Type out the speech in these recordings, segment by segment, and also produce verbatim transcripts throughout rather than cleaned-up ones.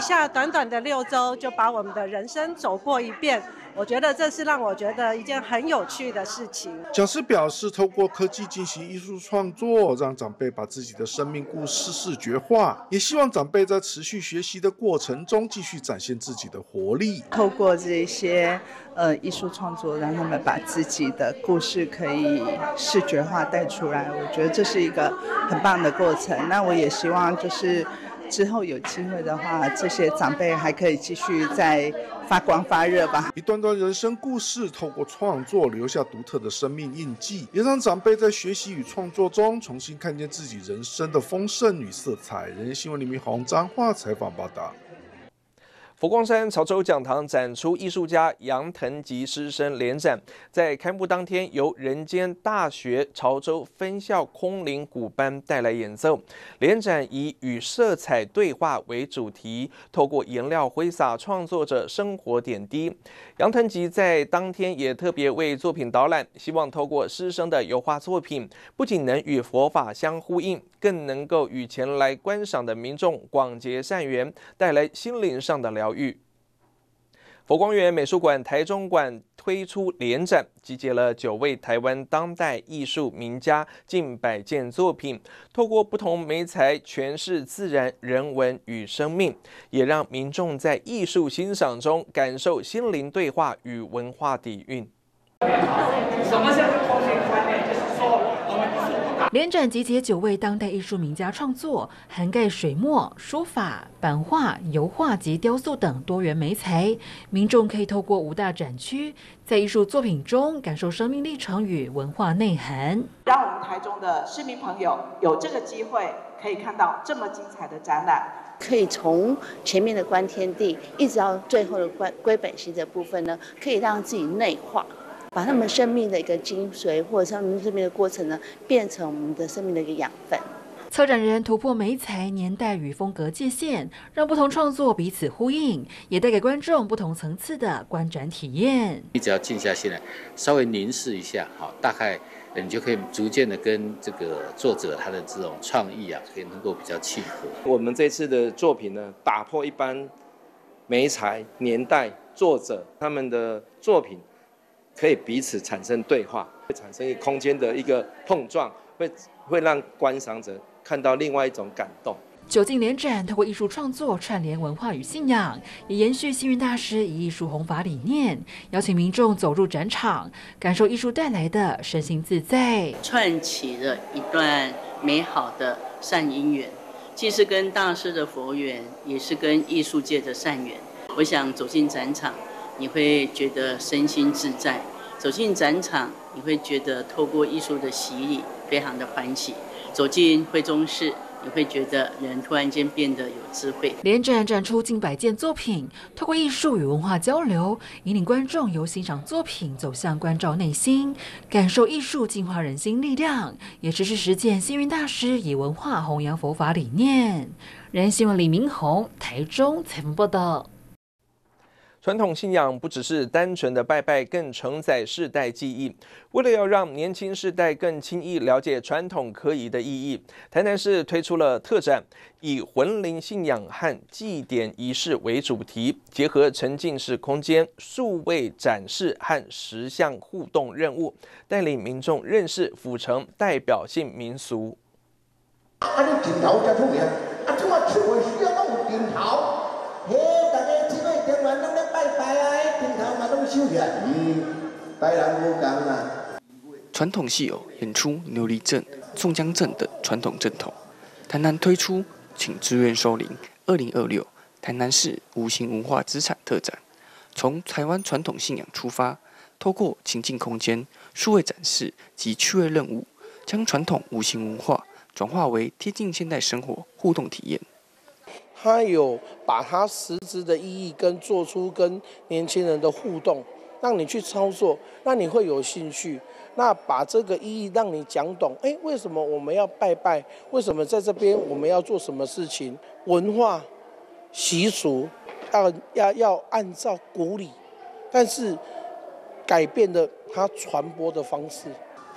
下短短的六周就把我们的人生走过一遍，我觉得这是让我觉得一件很有趣的事情。 讲师表示，透过科技进行艺术创作，让长辈把自己的生命故事视觉化，也希望长辈在持续学习的过程中继续展现自己的活力。 透过这些呃艺术创作，让他们把自己的故事可以视觉化带出来，我觉得这是一个很棒的过程。那我也希望就是之后有机会的话，这些长辈还可以继续再发光发热吧。 一段段人生故事，透过创作留下独特的生命印记，也让长辈在学习与创作中重新看见自己人生的丰盛与色彩。人间新闻李明宏彰化采访报道。 佛光山潮州讲堂展出艺术家杨腾吉师生联展，在开幕当天，由人间大学潮州分校空灵鼓班带来演奏。联展以与色彩对话为主题，透过颜料挥洒创作者生活点滴。杨腾吉在当天也特别为作品导览，希望透过师生的油画作品，不仅能与佛法相呼应，更能够与前来观赏的民众广结善缘，带来心灵上的疗愈。佛光园美术馆台中馆推出联展，集结了九位台湾当代艺术名家近百件作品，透过不同媒材诠释自然、人文与生命，也让民众在艺术欣赏中感受心灵对话与文化底蕴。 什么叫空灵观念？就是说我们联展集结九位当代艺术名家创作，涵盖水墨、书法、版画、油画及雕塑等多元媒材。民众可以透过五大展区，在艺术作品中感受生命历程与文化内涵， 让我们台中的市民朋友有这个机会，可以看到这么精彩的展览。 可以从前面的观天地，一直到最后的归归本心的部分呢，可以让自己内化。把他们生命的一个精髓，或者是他们生命的过程呢，变成我们的生命的一个养分。 策展人突破媒材、年代与风格界限，让不同创作彼此呼应，也带给观众不同层次的观展体验。 你只要静下心来，稍微凝视一下，好，大概你就可以逐渐的跟这个作者他的这种创意啊，可以能够比较契合。 我们这次的作品呢，打破一般媒材、年代、作者他们的作品。可以彼此产生对话，会产生一个空间的一个碰撞，会会让观赏者看到另外一种感动。 九进联展透过艺术创作串联文化与信仰，也延续星云大师以艺术弘法理念，邀请民众走入展场，感受艺术带来的身心自在， 串起了一段美好的善因缘，既是跟大师的佛缘，也是跟艺术界的善缘。我想走进展场，你会觉得身心自在，走进展场，你会觉得透过艺术的洗礼，非常的欢喜。走进会中室，你会觉得人突然间变得有智慧。 联展展出近百件作品，透过艺术与文化交流，引领观众由欣赏作品走向关照内心，感受艺术净化人心力量，也持续实践星云大师以文化弘扬佛法理念。人间新闻李明宏台中采访报道。 传统信仰不只是单纯的拜拜，更承载世代记忆。为了要让年轻世代更轻易了解传统科仪的意义，台南市推出了特展，以魂灵信仰和祭典仪式为主题，结合沉浸式空间、数位展示和实相互动任务，带领民众认识府城代表性民俗。 啊，你顶头才出名，啊，怎么出门需要那有顶头？嘿，大家姊妹电话拢咧拜拜啊，顶头嘛拢收起来，嗯，台人无共啊。 传统戏偶演出牛犁镇、宋江镇等传统阵头。台南推出请自愿收灵二零二六台南市无形文化资产特展，从台湾传统信仰出发，透过情境空间、数位展示及趣味任务，将传统无形文化转化为贴近现代生活互动体验。 他有把它实质的意义跟做出跟年轻人的互动，让你去操作，让你会有兴趣。那把这个意义让你讲懂，哎，为什么我们要拜拜？为什么在这边我们要做什么事情？文化习俗要要要按照古礼，但是改变了它传播的方式。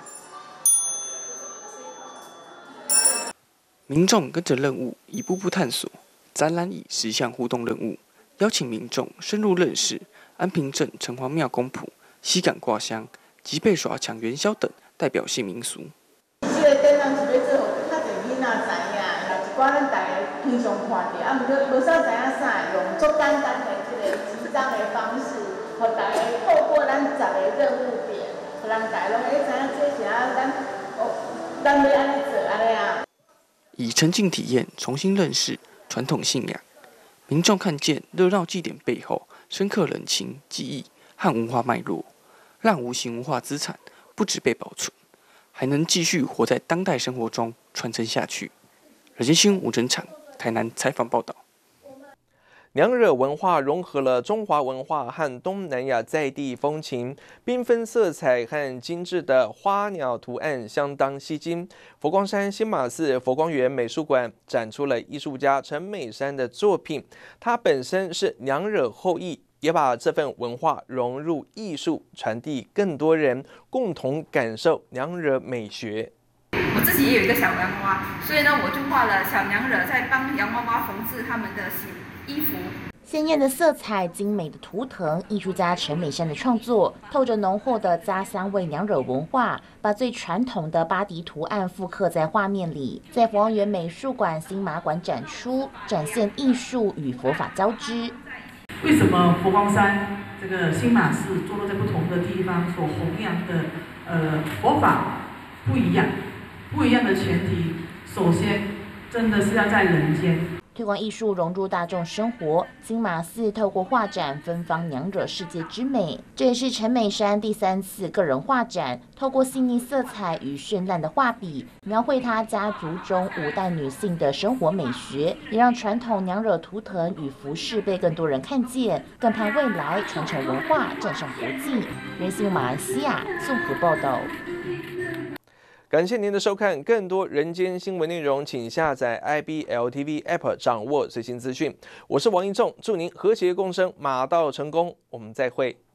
民众跟着任务一步步探索， 展览以十项互动任务，邀请民众深入认识安平镇城隍庙公谱、西港挂香及被耍抢元宵等代表性民俗。 这个展览是要做较侪囡仔知影，也一寡咱大家平常看着，啊，毋过无啥知影啥，用足简单的这个集章的方式，互大家透过咱十个任务点，互人大家拢会知影这是啊，咱哦，咱要安尼做安尼啊。 以沉浸体验重新认识传统信仰，民众看见热闹祭典背后深刻人情、记忆和文化脉络，让无形文化资产不只被保存，还能继续活在当代生活中传承下去。人间新闻吴真场台南采访报道。 娘惹文化融合了中华文化和东南亚在地风情，缤纷色彩和精致的花鸟图案相当吸睛。佛光山新马寺佛光园美术馆展出了艺术家陈美山的作品，他本身是娘惹后裔，也把这份文化融入艺术，传递更多人共同感受娘惹美学。 我自己也有一个小洋娃，所以呢，我就画了小娘惹在帮洋娃娃缝制他们的衣服。 鲜艳的色彩、精美的图腾，艺术家陈美山的创作，透着浓厚的家乡味娘惹文化，把最传统的巴迪图案复刻在画面里，在佛光园美术馆新马馆展出，展现艺术与佛法交织。 为什么佛光山这个新马寺坐落在不同的地方，所弘扬的呃佛法不一样？不一样的前提，首先真的是要在人间。 推广艺术融入大众生活，新马寺透过画展芬芳娘惹世界之美。这也是陈美山第三次个人画展，透过细腻色彩与绚烂的画笔，描绘她家族中五代女性的生活美学，也让传统娘惹图腾与服饰被更多人看见，更盼未来传承文化站上国际。人新马来西亚综合报道。 感谢您的收看，更多人间新闻内容，请下载 I B L T V App 掌握最新资讯。我是王一仲，祝您和谐共生，马到成功，我们再会。